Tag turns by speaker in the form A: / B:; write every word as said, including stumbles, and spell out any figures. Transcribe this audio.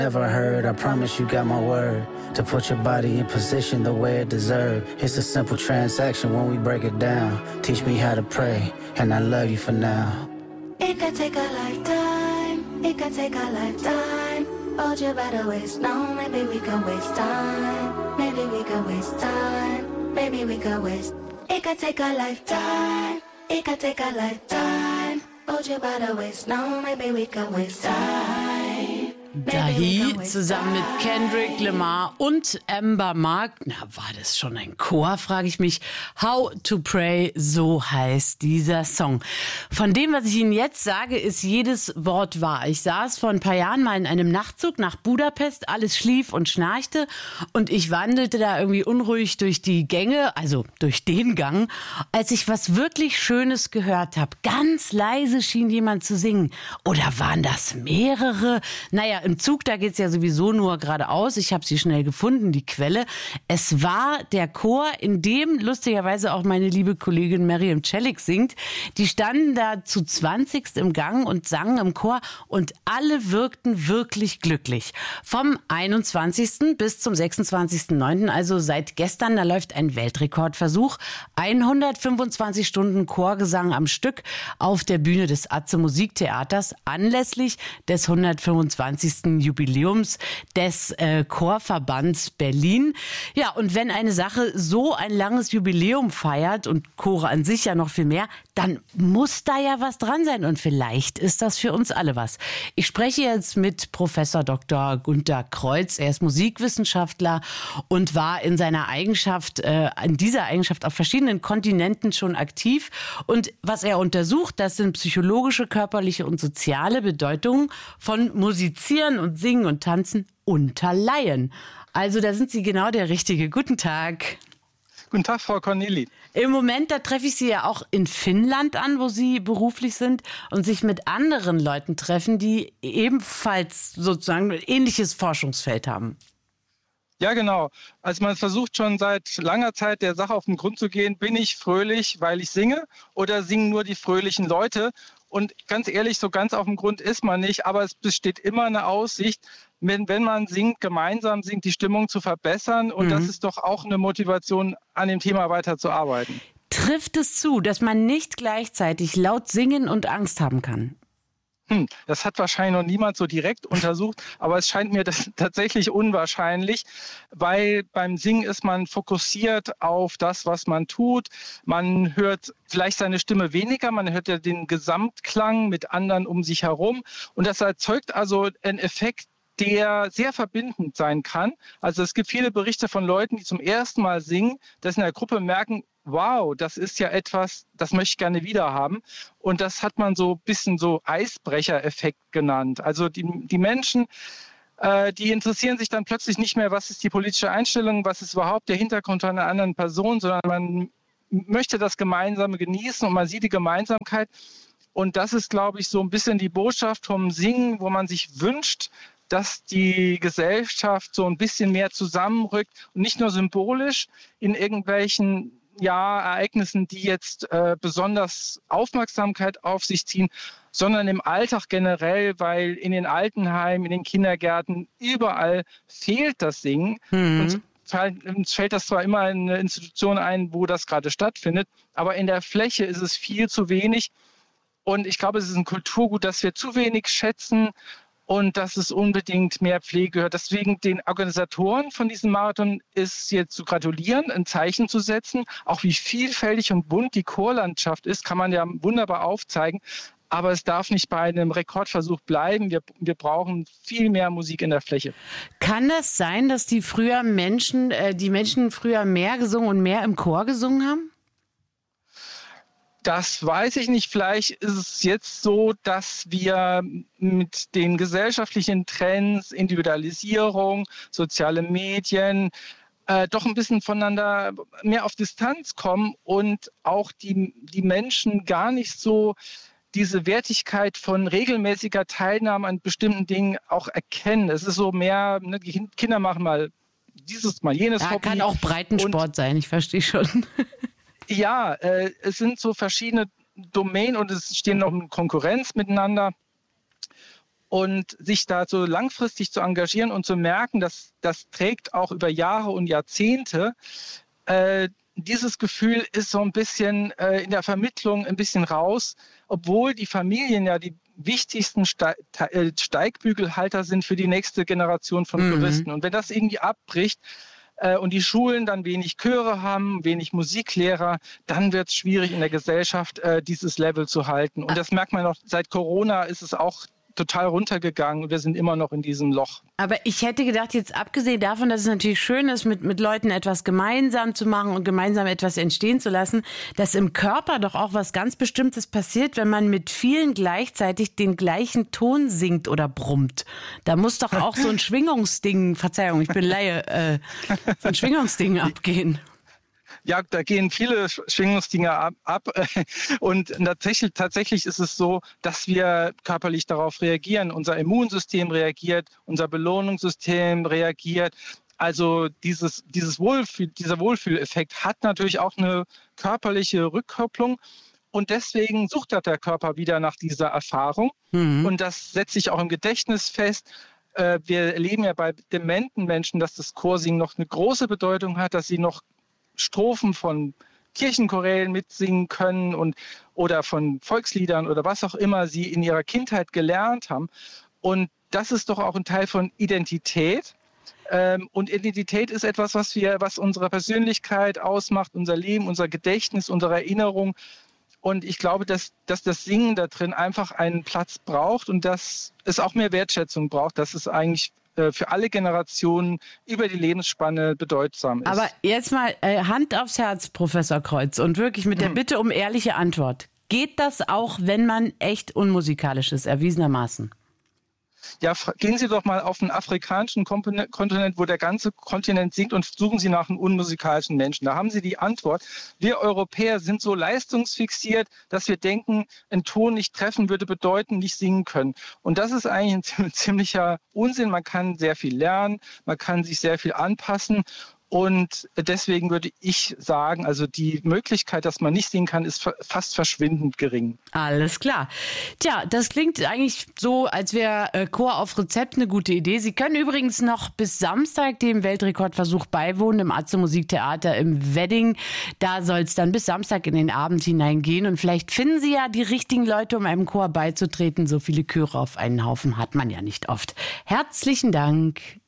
A: Never heard, I promise you got my word. To put your body in position the way it deserves. It's a simple transaction when we break it down. Teach me how to pray, and I love you for now.
B: It could take a lifetime, it could take a lifetime. Hold you by the waist, no, maybe we can waste time. Maybe we can waste time, maybe we can waste. It could take a lifetime, it could take a lifetime. Hold you by the waist, no, maybe we can waste time.
C: Dahi zusammen mit Kendrick Lamar und Amber Mark. Na, war das schon ein Chor, frage ich mich. How to Pray, so heißt dieser Song. Von dem, was ich Ihnen jetzt sage, ist jedes Wort wahr. Ich saß vor ein paar Jahren mal in einem Nachtzug nach Budapest, alles schlief und schnarchte und ich wandelte da irgendwie unruhig durch die Gänge, also durch den Gang, als ich was wirklich Schönes gehört habe. Ganz leise schien jemand zu singen. Oder waren das mehrere? Naja, im Zug, da geht's ja sowieso nur geradeaus. Ich habe sie schnell gefunden, die Quelle. Es war der Chor, in dem lustigerweise auch meine liebe Kollegin Miriam Celik singt. Die standen da zu zwanzigst im Gang und sangen im Chor und alle wirkten wirklich glücklich. Vom einundzwanzigsten bis zum sechsundzwanzigsten neunten, also seit gestern, da läuft ein Weltrekordversuch. hundertfünfundzwanzig Stunden Chorgesang am Stück auf der Bühne des Atze Musiktheaters anlässlich des hundertfünfundzwanzigsten Jubiläums des äh, Chorverbands Berlin. Ja, und wenn eine Sache so ein langes Jubiläum feiert und Chore an sich ja noch viel mehr, dann muss da ja was dran sein und vielleicht ist das für uns alle was. Ich spreche jetzt mit Professor Doktor Günter Kreuz. Er ist Musikwissenschaftler und war in seiner Eigenschaft, äh, in dieser Eigenschaft auf verschiedenen Kontinenten schon aktiv. Und was er untersucht, das sind psychologische, körperliche und soziale Bedeutungen von Musizieren und Singen und Tanzen unter Laien. Also da sind Sie genau der Richtige. Guten Tag.
D: Guten Tag, Frau Corneli.
C: Im Moment, da treffe ich Sie ja auch in Finnland an, wo Sie beruflich sind und sich mit anderen Leuten treffen, die ebenfalls sozusagen ein ähnliches Forschungsfeld haben.
D: Ja, genau. Also man versucht schon seit langer Zeit der Sache auf den Grund zu gehen. Bin ich fröhlich, weil ich singe, oder singen nur die fröhlichen Leute? Und ganz ehrlich, so ganz auf dem Grund ist man nicht, aber es besteht immer eine Aussicht, wenn, wenn man singt, gemeinsam singt, die Stimmung zu verbessern. Und mhm. das ist doch auch eine Motivation, an dem Thema weiterzuarbeiten.
C: Trifft es zu, dass man nicht gleichzeitig laut singen und Angst haben kann?
D: Hm, das hat wahrscheinlich noch niemand so direkt untersucht, aber es scheint mir das tatsächlich unwahrscheinlich, weil beim Singen ist man fokussiert auf das, was man tut. Man hört vielleicht seine Stimme weniger, man hört ja den Gesamtklang mit anderen um sich herum und das erzeugt also einen Effekt, der sehr verbindend sein kann. Also es gibt viele Berichte von Leuten, die zum ersten Mal singen, dass in der Gruppe merken, wow, das ist ja etwas, das möchte ich gerne wieder haben. Und das hat man so ein bisschen so Eisbrecher-Effekt genannt. Also die, die Menschen, äh, die interessieren sich dann plötzlich nicht mehr, was ist die politische Einstellung, was ist überhaupt der Hintergrund einer anderen Person, sondern man möchte das Gemeinsame genießen und man sieht die Gemeinsamkeit. Und das ist, glaube ich, so ein bisschen die Botschaft vom Singen, wo man sich wünscht, dass die Gesellschaft so ein bisschen mehr zusammenrückt und nicht nur symbolisch in irgendwelchen ja, Ereignissen, die jetzt äh, besonders Aufmerksamkeit auf sich ziehen, sondern im Alltag generell, weil in den Altenheimen, in den Kindergärten, überall fehlt das Singen. Mhm. Uns, fällt, uns fällt das zwar immer in eine Institution ein, wo das gerade stattfindet, aber in der Fläche ist es viel zu wenig. Und ich glaube, es ist ein Kulturgut, das wir zu wenig schätzen und dass es unbedingt mehr Pflege gehört. Deswegen den Organisatoren von diesem Marathon ist jetzt zu gratulieren, ein Zeichen zu setzen. Auch wie vielfältig und bunt die Chorlandschaft ist, kann man ja wunderbar aufzeigen. Aber es darf nicht bei einem Rekordversuch bleiben. Wir, wir brauchen viel mehr Musik in der Fläche.
C: Kann das sein, dass die früher Menschen, äh, die Menschen früher mehr gesungen und mehr im Chor gesungen haben?
D: Das weiß ich nicht. Vielleicht ist es jetzt so, dass wir mit den gesellschaftlichen Trends, Individualisierung, soziale Medien, äh, doch ein bisschen voneinander mehr auf Distanz kommen und auch die, die Menschen gar nicht so diese Wertigkeit von regelmäßiger Teilnahme an bestimmten Dingen auch erkennen. Es ist so mehr, ne, die Kinder machen mal dieses, mal jenes
C: ja,
D: Hobby.
C: Kann auch Breitensport und, sein, ich verstehe schon.
D: Ja, äh, es sind so verschiedene Domänen und es stehen noch in Konkurrenz miteinander. Und sich da so langfristig zu engagieren und zu merken, dass das trägt auch über Jahre und Jahrzehnte. Äh, dieses Gefühl ist so ein bisschen äh, in der Vermittlung ein bisschen raus, obwohl die Familien ja die wichtigsten Ste- äh, Steigbügelhalter sind für die nächste Generation von
C: Mhm.
D: Choristen. Und wenn das irgendwie abbricht, und die Schulen dann wenig Chöre haben, wenig Musiklehrer, dann wird es schwierig in der Gesellschaft, äh, dieses Level zu halten. Und das merkt man noch, seit Corona ist es auch total runtergegangen und wir sind immer noch in diesem Loch.
C: Aber ich hätte gedacht, jetzt abgesehen davon, dass es natürlich schön ist, mit, mit Leuten etwas gemeinsam zu machen und gemeinsam etwas entstehen zu lassen, dass im Körper doch auch was ganz Bestimmtes passiert, wenn man mit vielen gleichzeitig den gleichen Ton singt oder brummt. Da muss doch auch so ein Schwingungsding, Verzeihung, ich bin Laie, äh, so ein Schwingungsding abgehen.
D: Ja, da gehen viele Schwingungsdinge ab, ab. Und tatsächlich, tatsächlich ist es so, dass wir körperlich darauf reagieren. Unser Immunsystem reagiert, unser Belohnungssystem reagiert. Also dieses, dieses Wohlfühl, dieser Wohlfühleffekt hat natürlich auch eine körperliche Rückkopplung. Und deswegen sucht der Körper wieder nach dieser Erfahrung. Mhm. Und das setzt sich auch im Gedächtnis fest. Wir erleben ja bei dementen Menschen, dass das Chorsingen noch eine große Bedeutung hat, dass sie noch Strophen von Kirchenchorälen mitsingen können und, oder von Volksliedern oder was auch immer sie in ihrer Kindheit gelernt haben. Und das ist doch auch ein Teil von Identität. Ähm, und Identität ist etwas, was wir, was unsere Persönlichkeit ausmacht, unser Leben, unser Gedächtnis, unsere Erinnerung. Und ich glaube, dass, dass das Singen da drin einfach einen Platz braucht und dass es auch mehr Wertschätzung braucht, dass es eigentlich für alle Generationen über die Lebensspanne bedeutsam ist.
C: Aber jetzt mal äh, Hand aufs Herz, Professor Kreutz, und wirklich mit der Bitte um ehrliche Antwort. Geht das auch, wenn man echt unmusikalisch ist, erwiesenermaßen?
D: Ja, gehen Sie doch mal auf den afrikanischen Kontinent, wo der ganze Kontinent singt, und suchen Sie nach einem unmusikalischen Menschen. Da haben Sie die Antwort. Wir Europäer sind so leistungsfixiert, dass wir denken, ein Ton nicht treffen würde bedeuten, nicht singen können. Und das ist eigentlich ein ziemlicher Unsinn. Man kann sehr viel lernen, man kann sich sehr viel anpassen. Und deswegen würde ich sagen, also die Möglichkeit, dass man nicht singen kann, ist fast verschwindend gering.
C: Alles klar. Tja, das klingt eigentlich so, als wäre äh, Chor auf Rezept eine gute Idee. Sie können übrigens noch bis Samstag dem Weltrekordversuch beiwohnen im Atze Musiktheater im Wedding. Da soll es dann bis Samstag in den Abend hineingehen. Und vielleicht finden Sie ja die richtigen Leute, um einem Chor beizutreten. So viele Chöre auf einen Haufen hat man ja nicht oft. Herzlichen Dank.